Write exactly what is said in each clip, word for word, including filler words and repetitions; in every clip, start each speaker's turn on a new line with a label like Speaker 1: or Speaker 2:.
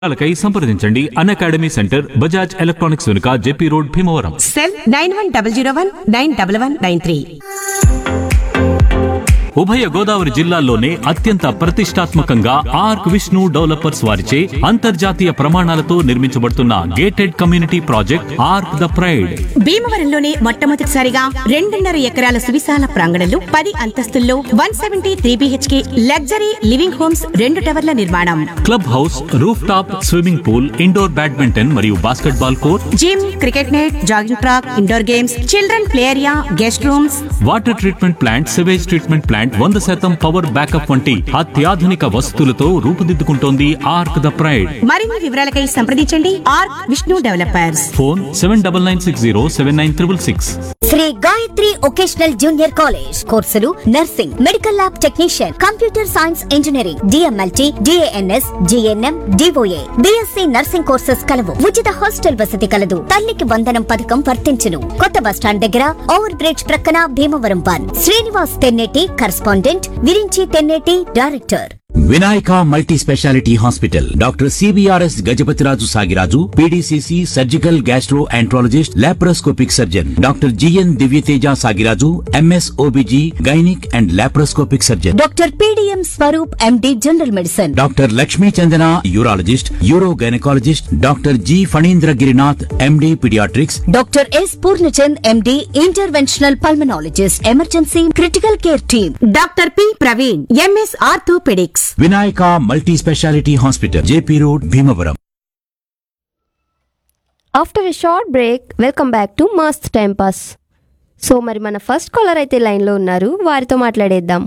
Speaker 1: లకై సంప్రదించండి అన్ academy centre Bajaj electronics వెనుక JP road Bhimavaram.
Speaker 2: Cell nine one double zero one nine double one nine three.
Speaker 1: ఉభయ గోదావరి జిల్లాల్లోనే అత్యంత ప్రతిష్టాత్మకంగా arc Vishnu developers వారిచే అంతర్జాతీయ ప్రమాణాలతో నిర్మించబడుతున్న gated community project arc the pride.
Speaker 2: భీమవరంలోనే మొట్టమొదటిసారిగా రెండున్నర ఎకరాల సువిశాల ప్రాంగణంలో పది అంతస్తుల్లో one seventy three BHK luxury living homes రెండు టవర్ల నిర్మాణం.
Speaker 1: Club house, roof top swimming pool, indoor badminton మరియు basketball court,
Speaker 2: gym, cricket net, jogging track, indoor games, children play area, guest rooms,
Speaker 1: water treatment plant, sewage treatment plant, వంద శాతం power backup వంటి అత్యాధునిక వసతులతో రూపుదిద్దుకుంటోంది arc the pride.
Speaker 2: మరిన్ని వివరాలకై సంప్రదించండి arc Vishnu developers.
Speaker 1: Phone seven double nine six zero seven nine triple six.
Speaker 3: Shri Gayatri vocational junior college కోర్సులు nursing, medical lab technician, computer science engineering, DMLT, DNS, GNM, DOA, BSc nursing courses కలవు. ఉచిత hostel వసతి కలదు. తల్లికి వందనం పథకం వర్తించును. కొత్త బస్టాండ్ దగ్గర ఓవర్ బ్రిడ్జ్ ప్రక్కన Bhimavaram one. Srinivas Tenneti correspondent, Virinchi Tenneti director.
Speaker 4: Vinayaka multi speciality hospital doctor CBRS Gajapathiraju Sagiraju PDCC surgical gastro enterologist laparoscopic surgeon doctor GN Divyateja Sagiraju MS OBG gynaec and laparoscopic surgeon
Speaker 3: doctor PDM Swaroop MD general medicine.
Speaker 4: Doctor Lakshmi Chandana urologist euro gynaecologist doctor G Phanindra Girinath MD paediatrics.
Speaker 3: Doctor yes Purnachand MD interventional pulmonologist emergency critical care team.
Speaker 2: Doctor P Praveen MS orthopaedics.
Speaker 4: Vinayaka multi speciality hospital JP road Bhimavaram.
Speaker 5: After a short break welcome back to మస్త్ time pass. So మరి మన first caller అయితే లైన్లో ఉన్నారు, వారితో మాట్లాడేద్దాం.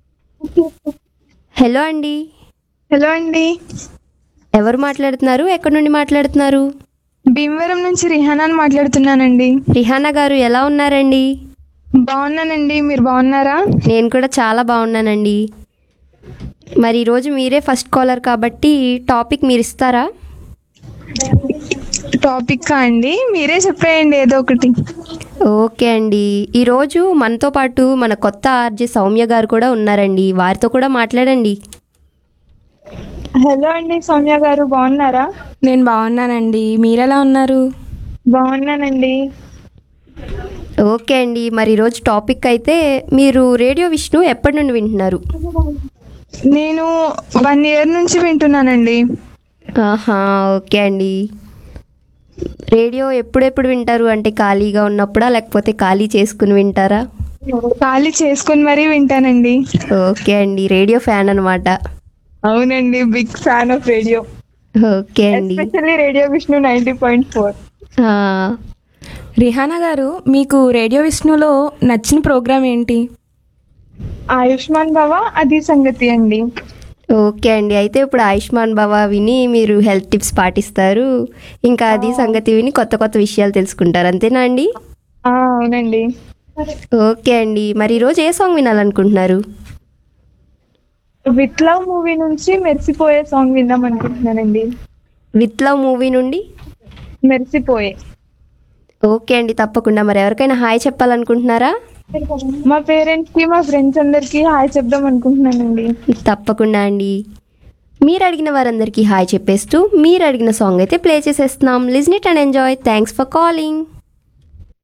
Speaker 5: Hello అండి.
Speaker 6: Hello అండి.
Speaker 5: ఎవరు మాట్లాడుతున్నారు? ఎక్కడి నుండి మాట్లాడుతున్నారు?
Speaker 6: భీమవరం నుంచి రిహానాని మాట్లాడుతున్నానండి.
Speaker 5: రిహానా గారు ఎలా ఉన్నారండి?
Speaker 6: బాగున్నానండి, మీరు బాగున్నారా?
Speaker 5: నేను కూడా చాలా బాగున్నానండి. మరి ఈరోజు మీరే ఫస్ట్ కాలర్ కాబట్టి టాపిక్ మీరు ఇస్తారా?
Speaker 6: టాపిక్ అండి మీరే చెప్పేయండి ఏదో ఒకటి.
Speaker 5: ఓకే అండి. ఈరోజు మనతో పాటు మన కొత్త ఆర్జే సౌమ్య గారు కూడా ఉన్నారండి, వారితో కూడా మాట్లాడండి.
Speaker 6: హలో అండి సౌమ్య గారు, బాగున్నారా?
Speaker 7: నేను బాగున్నానండి, మీరెలా ఉన్నారు?
Speaker 6: బాగున్నానండి.
Speaker 5: ఓకే అండి. మరి ఈరోజు టాపిక్ అయితే మీరు రేడియో విష్ణు ఎప్పటి నుండి వింటున్నారు?
Speaker 6: నేను వన్ ఇయర్ నుంచి వింటున్నానండి.
Speaker 5: ఆహా, ఓకే అండి. రేడియో ఎప్పుడెప్పుడు వింటారు? అంటే ఖాళీగా ఉన్నప్పుడా లేకపోతే ఖాళీ చేసుకుని వింటారా?
Speaker 6: ఖాళీ చేసుకుని మరీ వింటానండి.
Speaker 5: ఓకే అండి, రేడియో ఫ్యాన్ అనమాట.
Speaker 6: అవునండి, big fan of radio.
Speaker 5: Okay అండి,
Speaker 6: especially radio Vishnu ninety point four.
Speaker 7: Rihana గారు, మీకు రేడియో విష్ణులో నచ్చిన ప్రోగ్రామ్ ఏంటి?
Speaker 6: ఆయుష్మాన్ భవ అది సంగతి అండి.
Speaker 5: ఓకే అండి. అయితే ఇప్పుడు ఆయుష్మాన్ భవ విని మీరు హెల్త్ టిప్స్ పాటిస్తారు, ఇంకా అది సంగతి విని కొత్త కొత్త విషయాలు తెలుసుకుంటారు, అంతేనా అండి?
Speaker 6: అవునండి.
Speaker 5: ఓకే అండి. మరి ఈరోజు ఏ సాంగ్ వినాలనుకుంటున్నారు?
Speaker 6: విత్ లవ్ మూవీ నుంచి మెరిసిపోయే సాంగ్ విందాం అనుకుంటున్నానండి.
Speaker 5: విత్ లవ్ మూవీ నుండి
Speaker 6: మెరిసిపోయే.
Speaker 5: ఓకే అండి, తప్పకుండా. మరి ఎవరికైనా హాయ్ చెప్పాలనుకుంటున్నారా?
Speaker 6: మా పేరెంట్స్ కి, మా ఫ్రెండ్స్ అందరికి హాయ్ చెప్దాం అనుకుంటున్నానండి.
Speaker 5: తప్పకుండా అండి. మీరు అడిగిన వారందరికీ హాయ్ చెప్పేస్తూ మీరు అడిగిన సాంగ్ అయితే ప్లే చేసేస్తున్నాం. Listen it and enjoy. Thanks for calling.